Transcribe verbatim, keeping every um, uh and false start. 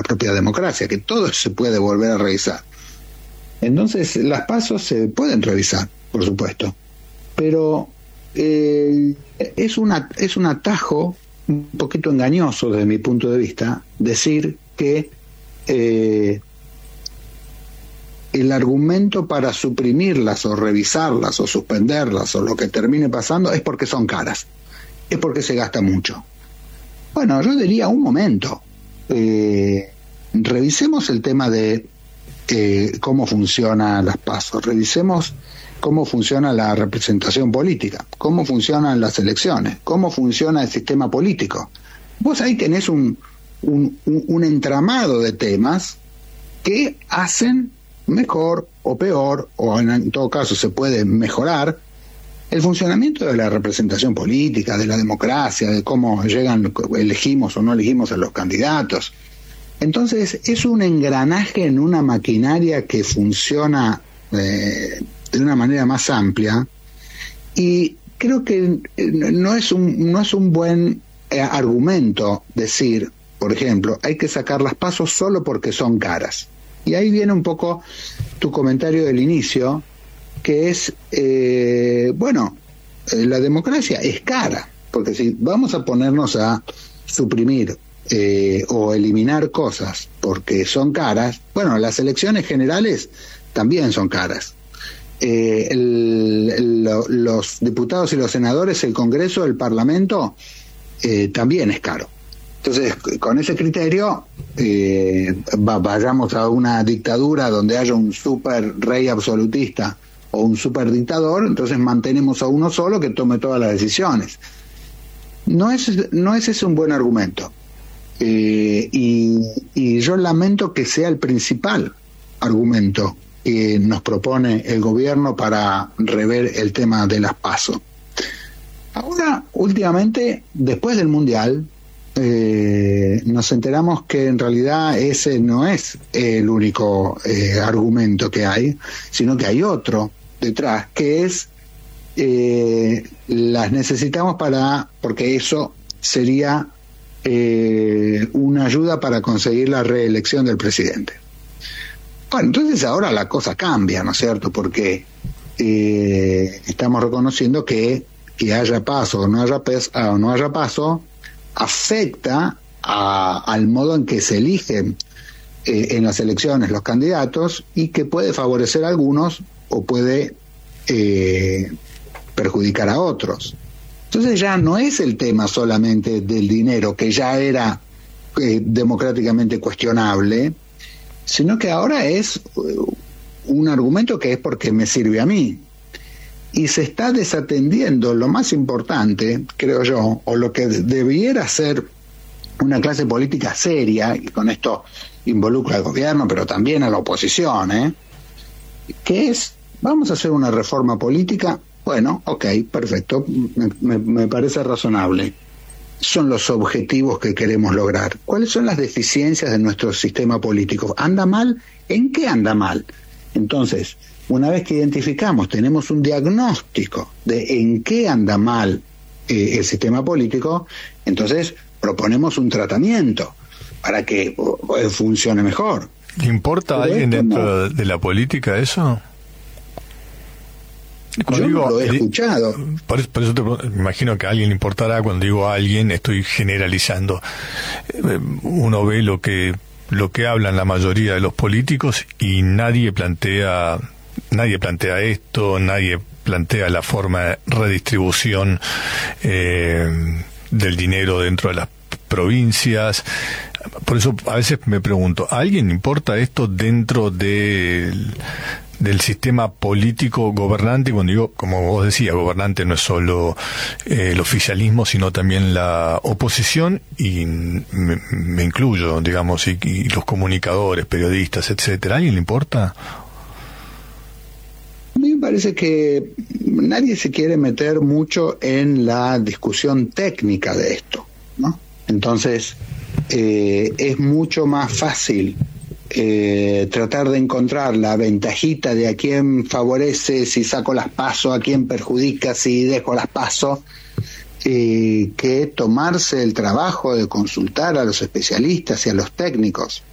propia democracia, que todo se puede volver a revisar. Entonces, las PASO se pueden revisar, por supuesto, pero eh, es, una, es un atajo un poquito engañoso desde mi punto de vista decir que eh, el argumento para suprimirlas o revisarlas o suspenderlas o lo que termine pasando es porque son caras, es porque se gasta mucho. Bueno, yo diría un momento, eh, revisemos el tema de eh, cómo funcionan las PASO, revisemos cómo funciona la representación política, cómo funcionan las elecciones, cómo funciona el sistema político. Vos ahí tenés un, un, un, un entramado de temas que hacen mejor o peor, o en, en todo caso se puede mejorar, el funcionamiento de la representación política, de la democracia, de cómo llegan, elegimos o no elegimos a los candidatos. Entonces es un engranaje en una maquinaria que funciona eh, de una manera más amplia, y creo que no es un, no es un buen eh, argumento decir, por ejemplo, hay que sacar las PASO solo porque son caras. Y ahí viene un poco tu comentario del inicio, que es, eh, bueno, eh, la democracia es cara, porque si vamos a ponernos a suprimir eh, o eliminar cosas porque son caras, bueno, las elecciones generales también son caras. Eh, el, el, los diputados y los senadores, el Congreso, el Parlamento, eh, también es caro. Entonces, con ese criterio, eh, va, vayamos a una dictadura donde haya un super rey absolutista o un super dictador, entonces mantenemos a uno solo que tome todas las decisiones. No es, no es ese un buen argumento. Eh, y, y yo lamento que sea el principal argumento que nos propone el gobierno para rever el tema de las PASO. Ahora, últimamente, después del Mundial, eh, nos enteramos que en realidad ese no es el único eh, argumento que hay, sino que hay otro detrás, que es eh, las necesitamos para, porque eso sería eh, una ayuda para conseguir la reelección del presidente. Bueno, entonces ahora la cosa cambia, ¿no es cierto? Porque eh, estamos reconociendo que que haya paso o no haya, pes, o no haya paso afecta a, al modo en que se eligen eh, en las elecciones los candidatos, y que puede favorecer a algunos o puede eh, perjudicar a otros. Entonces ya no es el tema solamente del dinero, que ya era eh, democráticamente cuestionable, sino que ahora es un argumento que es porque me sirve a mí. Y se está desatendiendo lo más importante, creo yo, o lo que debiera ser una clase política seria, y con esto involucra al gobierno, pero también a la oposición, ¿eh? que es, vamos a hacer una reforma política, bueno, ok, perfecto, me, me, me parece razonable. Son los objetivos que queremos lograr. ¿Cuáles son las deficiencias de nuestro sistema político? ¿Anda mal? ¿En qué anda mal? Entonces, una vez que identificamos, tenemos un diagnóstico de en qué anda mal eh, el sistema político, entonces proponemos un tratamiento para que eh, funcione mejor. ¿Le importa a alguien dentro no. de la política eso? Cuando Yo digo, no lo he escuchado. Por eso, por eso te pregunto, me imagino que a alguien le importará. Cuando digo a alguien, estoy generalizando. Uno ve lo que lo que hablan la mayoría de los políticos y nadie plantea nadie plantea esto, nadie plantea la forma de redistribución eh, del dinero dentro de las provincias. Por eso a veces me pregunto, ¿a alguien le importa esto dentro del, del sistema político gobernante? Cuando digo, como vos decías, gobernante no es solo eh, el oficialismo, sino también la oposición, y me, me incluyo, digamos, y, y los comunicadores, periodistas, etcétera. ¿A alguien le importa? A mí me parece que nadie se quiere meter mucho en la discusión técnica de esto, ¿no? Entonces, eh, es mucho más fácil eh, tratar de encontrar la ventajita de a quién favorece si saco las PASO, a quién perjudica si dejo las PASO, eh, que tomarse el trabajo de consultar a los especialistas y a los técnicos.